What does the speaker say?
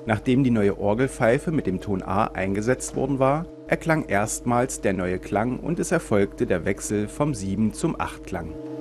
Nachdem die neue Orgelpfeife mit dem Ton A eingesetzt worden war, erklang erstmals der neue Klang und es erfolgte der Wechsel vom 7- zum 8-Klang.